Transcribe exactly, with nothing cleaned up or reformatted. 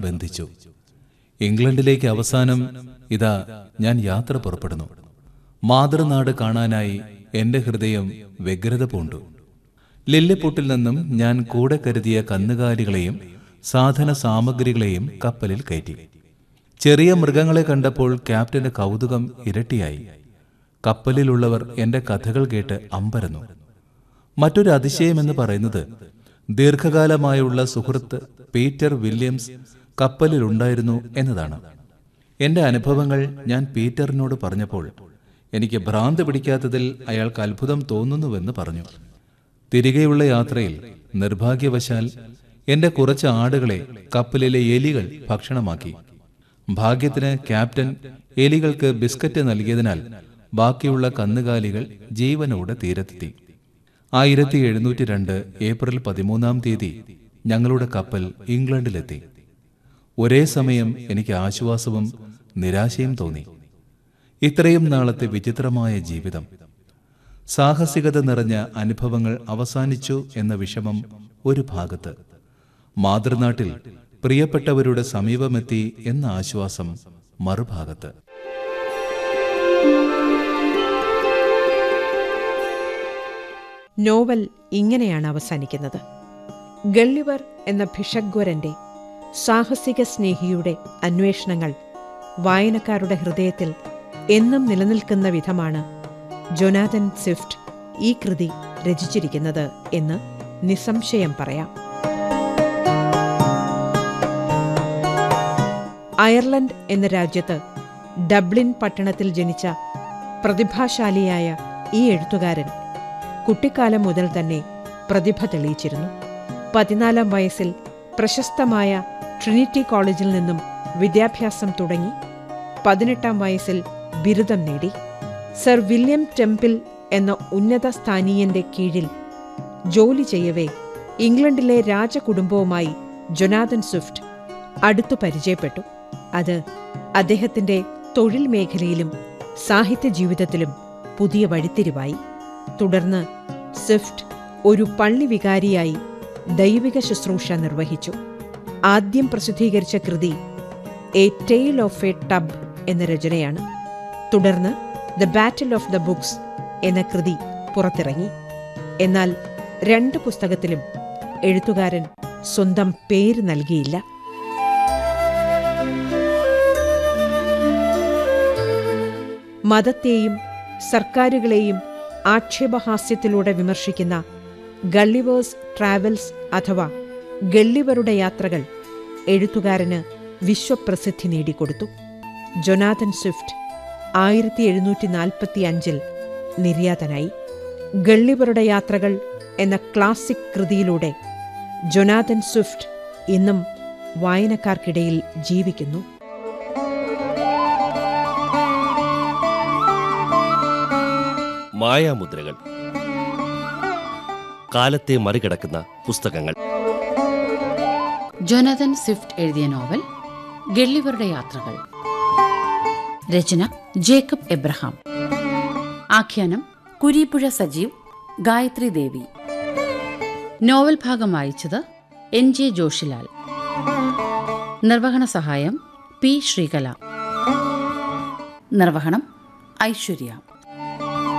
ബന്ധിച്ചു. ഇംഗ്ലണ്ടിലേക്ക് അവസാനം ഇതാ ഞാൻ യാത്ര പുറപ്പെടുന്നു. മാതൃനാട് കാണാനായി എന്റെ ഹൃദയം വ്യഗ്രത പൂണ്ടു. ലില്ലിപൂട്ടിൽ നിന്നും ഞാൻ കൂടെ കരുതിയ കന്നുകാലികളെയും സാധന സാമഗ്രികളെയും കപ്പലിൽ കയറ്റി. ചെറിയ മൃഗങ്ങളെ കണ്ടപ്പോൾ ക്യാപ്റ്റന്റെ കൗതുകം ഇരട്ടിയായി. കപ്പലിലുള്ളവർ എന്റെ കഥകൾ കേട്ട് അമ്പരന്നു. മറ്റൊരു അതിശയമെന്ന് പറയുന്നത് ദീർഘകാലമായുള്ള സുഹൃത്ത് പീറ്റർ വില്യംസ് കപ്പലിലുണ്ടായിരുന്നു എന്നതാണ്. എന്റെ അനുഭവങ്ങൾ ഞാൻ പീറ്ററിനോട് പറഞ്ഞപ്പോൾ എനിക്ക് ഭ്രാന്ത് പിടിക്കാത്തതിൽ അയാൾക്ക് അത്ഭുതം തോന്നുന്നുവെന്ന് പറഞ്ഞു. തിരികെയുള്ള യാത്രയിൽ നിർഭാഗ്യവശാൽ എന്റെ കുറച്ച് ആടുകളെ കപ്പലിലെ എലികൾ ഭക്ഷണമാക്കി. ഭാഗ്യത്തിന് ക്യാപ്റ്റൻ എലികൾക്ക് ബിസ്ക്കറ്റ് നൽകിയതിനാൽ ബാക്കിയുള്ള കന്നുകാലികൾ ജീവനോടെ തീരത്തെത്തി. ആയിരത്തി എഴുന്നൂറ്റി രണ്ട് ഏപ്രിൽ പതിമൂന്നാം തീയതി ഞങ്ങളുടെ കപ്പൽ ഇംഗ്ലണ്ടിലെത്തി. ഒരേ സമയം എനിക്ക് ആശ്വാസവും നിരാശയും തോന്നി. ഇത്രയും നാളത്തെ വിചിത്രമായ ജീവിതം, സാഹസികത നിറഞ്ഞ അനുഭവങ്ങൾ അവസാനിച്ചു എന്ന വിഷമം ഒരു ഭാഗത്ത്, മാതൃനാട്ടിൽ പ്രിയപ്പെട്ടവരുടെ സമീപമെത്തി എന്ന ആശ്വാസം മറുഭാഗത്ത്. നോവൽ ഇങ്ങനെയാണ് അവസാനിക്കുന്നത്. ഗള്ളിവർ എന്ന ഭിഷഗ്വരന്റെ സാഹസിക സ്നേഹിയുടെ അന്വേഷണങ്ങൾ വായനക്കാരുടെ ഹൃദയത്തിൽ എന്നും നിലനിൽക്കുന്ന വിധമാണ് ജൊനാഥൻ സ്വിഫ്റ്റ് ഈ കൃതി രചിച്ചിരിക്കുന്നത് എന്ന് നിസ്സംശയം പറയാം. അയർലൻഡ് എന്ന രാജ്യത്ത് ഡബ്ലിൻ പട്ടണത്തിൽ ജനിച്ച പ്രതിഭാശാലിയായ ഈ എഴുത്തുകാരൻ കുട്ടിക്കാലം മുതൽ തന്നെ പ്രതിഭ തെളിയിച്ചിരുന്നു. പതിനാലാം വയസ്സിൽ പ്രശസ്തമായ ട്രിനിറ്റി കോളേജിൽ നിന്നും വിദ്യാഭ്യാസം തുടങ്ങി പതിനെട്ടാം വയസ്സിൽ ബിരുദം നേടി. സർ വില്യം ടെമ്പിൾ എന്ന ഉന്നത സ്ഥാനീയന്റെ കീഴിൽ ജോലി ചെയ്യവേ ഇംഗ്ലണ്ടിലെ രാജകുടുംബവുമായി ജൊനാഥൻ സ്വിഫ്റ്റ് അടുത്തു പരിചയപ്പെട്ടു. അത് അദ്ദേഹത്തിന്റെ തൊഴിൽ മേഖലയിലും സാഹിത്യ ജീവിതത്തിലും പുതിയ വഴിത്തിരിവായി. തുടർന്ന് സ്വിഫ്റ്റ് ഒരു പള്ളി വികാരിയായി ദൈവിക ശുശ്രൂഷ നിർവഹിച്ചു. ആദ്യം പ്രസിദ്ധീകരിച്ച കൃതി A tale of A tub എന്ന രചനയാണ്. തുടർന്ന് the battle of the books എന്ന കൃതി പുറത്തിറങ്ങി. എന്നാൽ രണ്ട് പുസ്തകത്തിലും എഴുത്തുകാരൻ സ്വന്തം പേര് നൽകിയില്ല. മതത്തെയും സർക്കാരുകളെയും ആക്ഷേപഹാസ്യത്തിലൂടെ വിമർശിക്കുന്ന ഗള്ളിവേഴ്സ് ട്രാവൽസ് അഥവാ ഗള്ളിവരുടെ യാത്രകൾ എഴുത്തുകാരന് വിശ്വപ്രസിദ്ധി നേടിക്കൊടുത്തു. ജൊനാഥൻ സ്വിഫ്റ്റ് ആയിരത്തി എഴുന്നൂറ്റി നാൽപ്പത്തി അഞ്ചിൽ നിര്യാതനായി. ഗള്ളിവരുടെ യാത്രകൾ എന്ന ക്ലാസിക് കൃതിയിലൂടെ ജൊനാഥൻ സ്വിഫ്റ്റ് ഇന്നും വായനക്കാർക്കിടയിൽ ജീവിക്കുന്നു. മായാമുദ്രകൾ, കാലത്തെ മറികടക്കുന്ന പുസ്തകങ്ങൾ. ജൊനാഥൻ സ്വിഫ്റ്റ് എഴുതിയ നോവൽ ഗള്ളിവരുടെ യാത്രകൾ. രചന ജേക്കബ് എബ്രഹാം. ആഖ്യാനം കുരീപ്പുഴ സജീവ്, ഗായത്രി ദേവി. നോവൽ ഭാഗം വായിച്ചത് എൻ ജെ ജോഷിലാൽ. നിർവഹണ സഹായം പി ശ്രീകല. നിർവഹണം ഐശ്വര്യ.